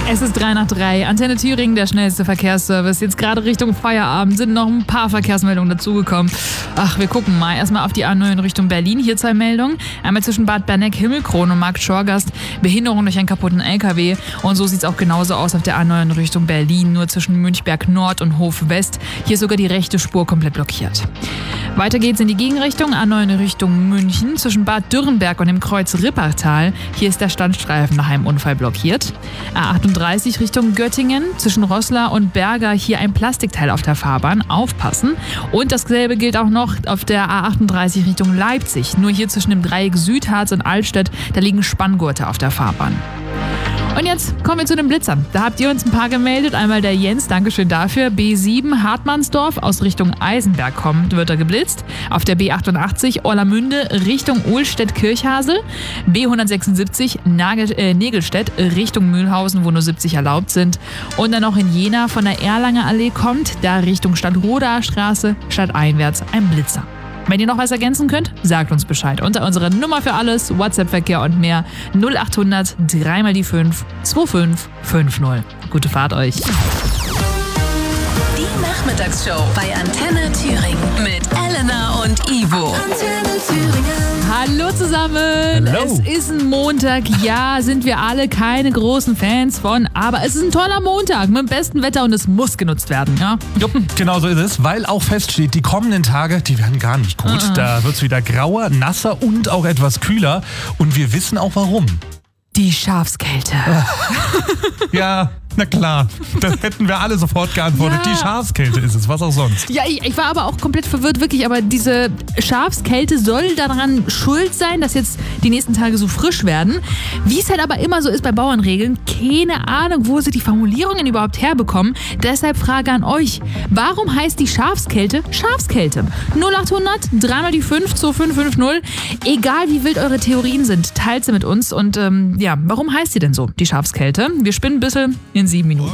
Es ist 3:03. Antenne Thüringen, der schnellste Verkehrsservice. Jetzt gerade Richtung Feierabend sind noch ein paar Verkehrsmeldungen dazugekommen. Ach, wir gucken mal. Erstmal auf die A9 in Richtung Berlin. Hier 2 Meldungen. Einmal zwischen Bad Berneck-Himmelkron und Markt Schorgast. Behinderung durch einen kaputten LKW. Und so sieht es auch genauso aus auf der A9 in Richtung Berlin. Nur zwischen Münchberg Nord und Hof West. Hier ist sogar die rechte Spur komplett blockiert. Weiter geht's in die Gegenrichtung. A9 in Richtung München. Zwischen Bad Dürrenberg und dem Kreuz Rippertal. Hier ist der Standstreifen nach einem Unfall blockiert. A38 Richtung Göttingen. Zwischen Roßla und Berger hier ein Plastikteil auf der Fahrbahn. Aufpassen. Und dasselbe gilt auch noch auf der A38 Richtung Leipzig. Nur hier zwischen dem Dreieck Südharz und Altstedt, da liegen Spanngurte auf der Fahrbahn. Und jetzt kommen wir zu den Blitzern. Da habt ihr uns ein paar gemeldet. Einmal der Jens, Dankeschön dafür. B7 Hartmannsdorf aus Richtung Eisenberg kommt, wird er geblitzt. Auf der B88 Orlamünde Richtung Ohlstedt-Kirchhasel. B176 Nägelstedt Richtung Mühlhausen, wo nur 70 erlaubt sind. Und dann noch in Jena von der Erlanger Allee kommt, da Richtung Stadtrodaer Straße, stadteinwärts ein Blitzer. Wenn ihr noch was ergänzen könnt, sagt uns Bescheid. Unter unserer Nummer für alles, WhatsApp-Verkehr und mehr 0800 3x5 2550. Gute Fahrt euch. Die Nachmittagsshow bei Antenne Thüringen mit Elena und Ivo. Antenne Thüringen. Hallo zusammen. Hello. Es ist ein Montag. Ja, sind wir alle keine großen Fans von, aber es ist ein toller Montag mit dem besten Wetter und es muss genutzt werden. Ja? Jupp, genau so ist es, weil auch feststeht, die kommenden Tage, die werden gar nicht gut. Da wird es wieder grauer, nasser und auch etwas kühler. Und wir wissen auch warum. Die Schafskälte. Ja, na klar, das hätten wir alle sofort geantwortet. Ja. Die Schafskälte ist es, was auch sonst. Ja, ich war aber auch komplett verwirrt, wirklich. Aber diese Schafskälte soll daran schuld sein, dass jetzt die nächsten Tage so frisch werden. Wie es halt aber immer so ist bei Bauernregeln, keine Ahnung, wo sie die Formulierungen überhaupt herbekommen. Deshalb Frage an euch. Warum heißt die Schafskälte Schafskälte? 0800 3x5 2550. Egal wie wild eure Theorien sind, teilt sie mit uns. Und warum heißt sie denn so, die Schafskälte? Wir spinnen ein bisschen in 7 Minuten.